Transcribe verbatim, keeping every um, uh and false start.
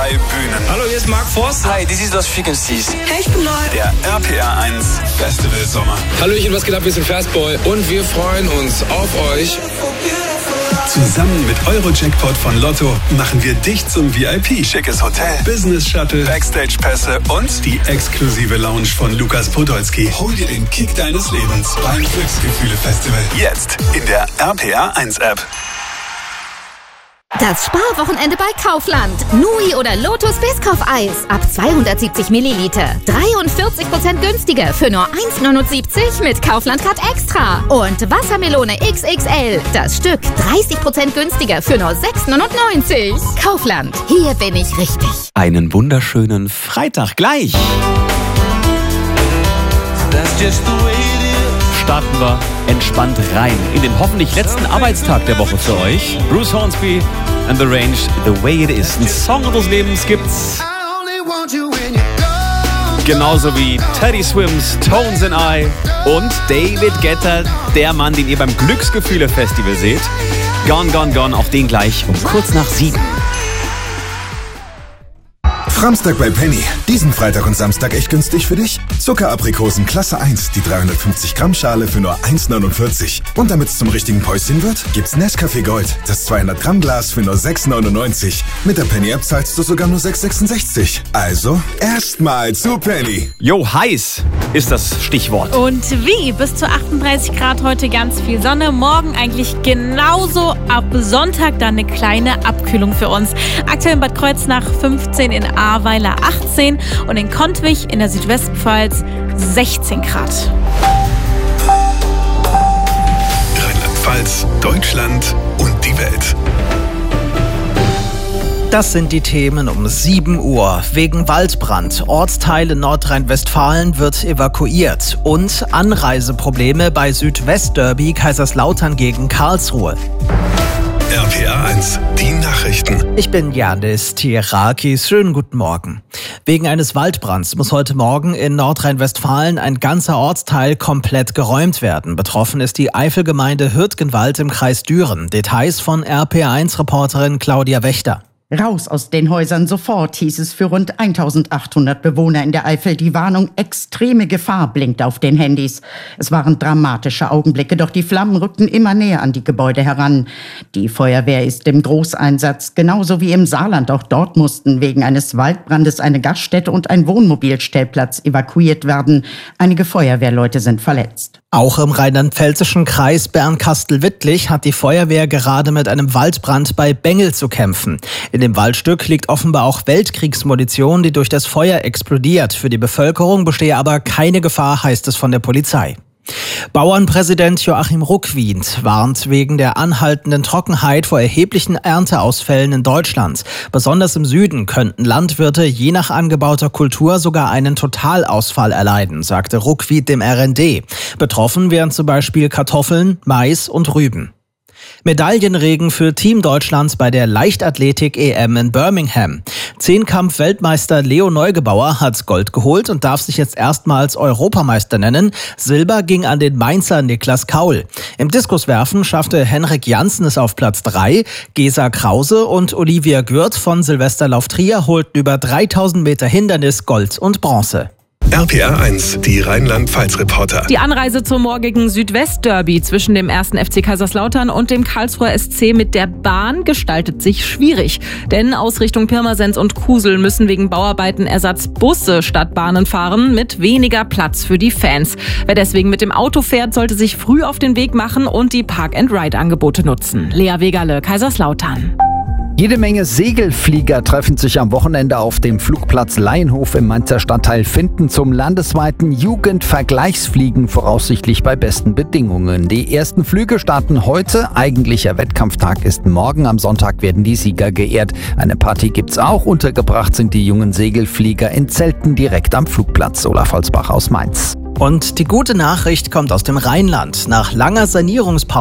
Bühnen. Hallo, hier ist Mark Forster. Hi, this is Los Frequencies. Hey, ich bin Neu. Der R P R eins Festival Sommer. Hallöchen, was geht ab? Wir sind Fastboy und wir freuen uns auf euch. Zusammen mit Euro-Jackpot von Lotto machen wir dich zum V I P. Schickes Hotel, Business-Shuttle, Backstage-Pässe und die exklusive Lounge von Lukas Podolski. Hol dir den Kick deines Lebens beim Glücksgefühle-Festival. Jetzt in der R P R eins App. Das Sparwochenende bei Kaufland. Nui oder Lotus Biscoff-Eis ab zweihundertsiebzig Milliliter. dreiundvierzig Prozent günstiger für nur eins neunundsiebzig mit Kaufland Card Extra. Und Wassermelone X X L. Das Stück dreißig Prozent günstiger für nur sechs neunundneunzig. Kaufland. Hier bin ich richtig. Einen wunderschönen Freitag gleich. Starten wir entspannt rein in den hoffentlich letzten Arbeitstag der Woche für euch. Bruce Hornsby and The Range, The Way It Is. Ein Song unseres Lebens gibt's. Genauso wie Teddy Swims, Tones and I und David Guetta, der Mann, den ihr beim Glücksgefühle-Festival seht. Gone, Gone, Gone, auch den gleich um kurz nach sieben. Samstag bei Penny. Diesen Freitag und Samstag echt günstig für dich? Zuckeraprikosen Klasse eins, die dreihundertfünfzig Gramm Schale für nur eins neunundvierzig. Und damit es zum richtigen Päuschen wird, gibt's Nescafé Gold, das zweihundert Gramm Glas für nur sechs neunundneunzig. Mit der Penny-App zahlst du sogar nur sechs sechsundsechzig. Also erstmal zu Penny. Jo, heiß ist das Stichwort. Und wie? Bis zu achtunddreißig Grad heute, ganz viel Sonne. Morgen eigentlich genauso. Ab Sonntag dann eine kleine Abkühlung für uns. Aktuell in Bad Kreuznach fünfzehn, in Ahrweiler achtzehn und in Kontwich in der Südwestpfalz sechzehn Grad. Rheinland-Pfalz, Deutschland und die Welt. Das sind die Themen um sieben Uhr. Wegen Waldbrand. Ortsteile Nordrhein-Westfalen wird evakuiert. Und Anreiseprobleme bei Südwestderby Kaiserslautern gegen Karlsruhe. R P R eins, die Nachrichten. Ich bin Janis Tirakis. Schönen guten Morgen. Wegen eines Waldbrands muss heute Morgen in Nordrhein-Westfalen ein ganzer Ortsteil komplett geräumt werden. Betroffen ist die Eifelgemeinde Hürtgenwald im Kreis Düren. Details von R P R eins Reporterin Claudia Wächter. Raus aus den Häusern sofort, hieß es für rund eintausendachthundert Bewohner in der Eifel. Die Warnung extreme Gefahr blinkt auf den Handys. Es waren dramatische Augenblicke, doch die Flammen rückten immer näher an die Gebäude heran. Die Feuerwehr ist im Großeinsatz, genauso wie im Saarland. Auch dort mussten wegen eines Waldbrandes eine Gaststätte und ein Wohnmobilstellplatz evakuiert werden. Einige Feuerwehrleute sind verletzt. Auch im rheinland-pfälzischen Kreis Bernkastel-Wittlich hat die Feuerwehr gerade mit einem Waldbrand bei Bengel zu kämpfen. In dem Waldstück liegt offenbar auch Weltkriegsmunition, die durch das Feuer explodiert. Für die Bevölkerung bestehe aber keine Gefahr, heißt es von der Polizei. Bauernpräsident Joachim Ruckwied warnt wegen der anhaltenden Trockenheit vor erheblichen Ernteausfällen in Deutschland. Besonders im Süden könnten Landwirte je nach angebauter Kultur sogar einen Totalausfall erleiden, sagte Ruckwied dem R N D. Betroffen wären zum Beispiel Kartoffeln, Mais und Rüben. Medaillenregen für Team Deutschlands bei der Leichtathletik-E M in Birmingham. Zehnkampf-Weltmeister Leo Neugebauer hat Gold geholt und darf sich jetzt erstmals Europameister nennen. Silber ging an den Mainzer Niklas Kaul. Im Diskuswerfen schaffte Henrik Janssen es auf Platz drei. Gesa Krause und Olivia Gürt von Silvesterlauf Trier holten über dreitausend Meter Hindernis Gold und Bronze. R P R eins, die Rheinland-Pfalz-Reporter. Die Anreise zum morgigen Südwestderby zwischen dem ersten F C Kaiserslautern und dem Karlsruher S C mit der Bahn gestaltet sich schwierig. Denn aus Richtung Pirmasens und Kusel müssen wegen Bauarbeiten Ersatzbusse statt Bahnen fahren, mit weniger Platz für die Fans. Wer deswegen mit dem Auto fährt, sollte sich früh auf den Weg machen und die Park-and-Ride-Angebote nutzen. Lea Wegerle, Kaiserslautern. Jede Menge Segelflieger treffen sich am Wochenende auf dem Flugplatz Laienhof im Mainzer Stadtteil Finden zum landesweiten Jugendvergleichsfliegen, voraussichtlich bei besten Bedingungen. Die ersten Flüge starten heute, eigentlicher Wettkampftag ist morgen, am Sonntag werden die Sieger geehrt. Eine Party gibt's auch, untergebracht sind die jungen Segelflieger in Zelten direkt am Flugplatz. Olaf Holzbach aus Mainz. Und die gute Nachricht kommt aus dem Rheinland. Nach langer Sanierungspause